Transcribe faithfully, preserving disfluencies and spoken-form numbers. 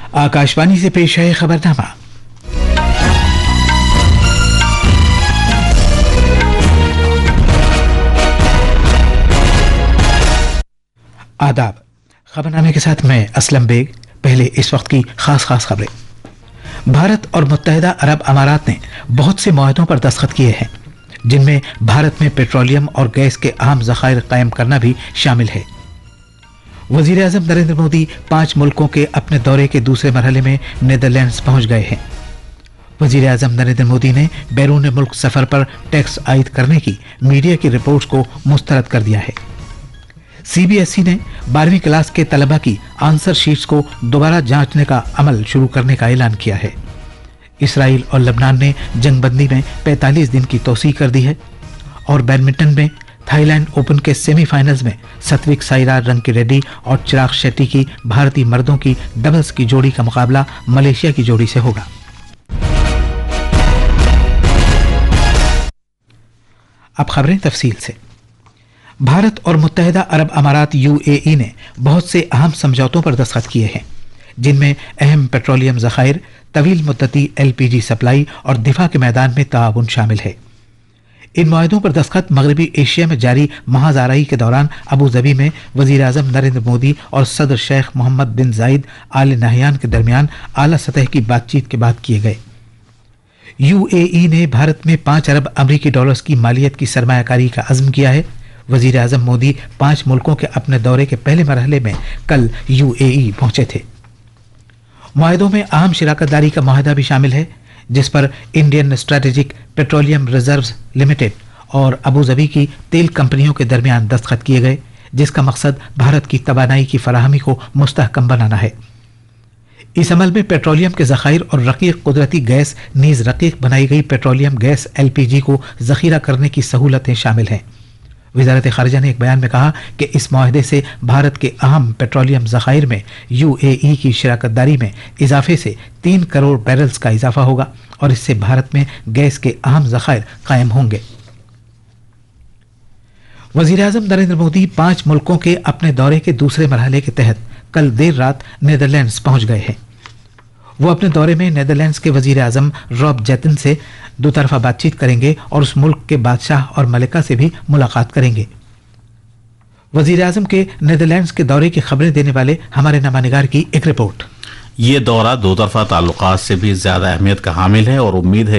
आकाशवाणी से पेश है खबरनामा। आदाब। खबरनामे के साथ मैं असलम बेग। पहले इस वक्त की खास खास खबरें। भारत और मुत्तहिदा अरब अमारात ने बहुत से मुआहदों पर दस्तखत किए हैं, जिनमें भारत में पेट्रोलियम और गैस के अहम ज़खायर कायम करना भी शामिल है। वजीर आज़म नरेंद्र मोदी पांच मुल्कों के अपने दौरे के दूसरे मरहले में नीदरलैंड्स पहुंच गए हैं। वजीर आज़म नरेंद्र मोदी ने बैरून मुल्क सफर पर टैक्स आयद करने की मीडिया की रिपोर्ट्स को मुस्तरद कर दिया है। सीबीएसई ने बारहवीं क्लास के तलबा की आंसर शीट्स को दोबारा जांचने का अमल शुरू करने का ऐलान किया है। इसराइल और लबनान ने जंगबंदी में पैंतालीस दिन की तोसी कर दी है। और बैडमिंटन में थाईलैंड ओपन के सेमीफाइनल्स में सत्विक साईराज रंकीरेड्डी और चिराग शेट्टी की भारतीय मर्दों की डबल्स की जोड़ी का मुकाबला मलेशिया की जोड़ी से होगा। अब खबरें तफसील से। भारत और मुत्तहिदा अरब अमारात यूएई ने बहुत से अहम समझौतों पर दस्तखत किए हैं, जिनमें अहम पेट्रोलियम ज़खायर, तवील मुद्दती एलपीजी सप्लाई और दिफा के मैदान में ताउन शामिल है। इन मुआहदों पर दस्तखत मगरबी एशिया में जारी महाज़ाराई के दौरान अबू धाबी में वज़ीर आज़म नरेंद्र मोदी और सदर शेख मोहम्मद बिन जायद आल नहयान के दरमियान आला सतह की बातचीत के बाद किए गए। यूएई ने भारत में पांच अरब अमरीकी डॉलर्स की मालियत की सरमायाकारी का अज़्म किया है। वज़ीर आज़म मोदी पांच मुल्कों के अपने दौरे के पहले मरहले में कल यूएई पहुंचे थे। मुआहदों में अहम शिराकतदारी का मुआहदा भी शामिल है, जिस पर Indian strategic petroleum reserves limited और अबू धाबी की तेल कंपनियों के दरमियान दस्तखत किए गए, जिसका मकसद भारत की तवानाई की फराहमी को मुस्तहकम बनाना है। इस अमल में पेट्रोलियम के ज़खायर और रकीक कुदरती गैस नीज रकीक बनाई गई पेट्रोलियम गैस एलपीजी को जखीरा करने की सहूलतें शामिल हैं। वज़ारत ख़ारिजा ने एक बयान में कहा कि इस मुआहदे से भारत के अहम पेट्रोलियम ज़खायर में यूएई की शिराकतदारी में इजाफे से तीन करोड़ बैरल्स का इजाफा होगा और इससे भारत में गैस के अहम ज़खायर कायम होंगे। वज़ीर आज़म नरेंद्र मोदी पांच मुल्कों के अपने दौरे के दूसरे मरहले के तहत कल देर रात नीदरलैंड्स पहुंच गए हैं। वो अपने दौरे में नीदरलैंड्स के वज़ीर आज़म रॉब जेतन से दो तरफा बातचीत करेंगे और उस मुल्क के बादशाह और मलिका से भी मुलाकात करेंगे। वज़ीर आज़म के नीदरलैंड्स के दौरे की खबरें देने वाले हमारे नुमाइंदे की एक रिपोर्ट। ये दौरा दो तरफा ताल्लुकात से भी ज्यादा अहमियत का हामिल है और उम्मीद है